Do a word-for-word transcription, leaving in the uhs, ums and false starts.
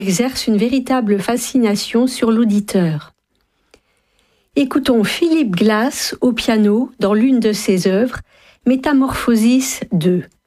exerce une véritable fascination sur l'auditeur. Écoutons Philip Glass au piano dans l'une de ses œuvres, Métamorphosis deux.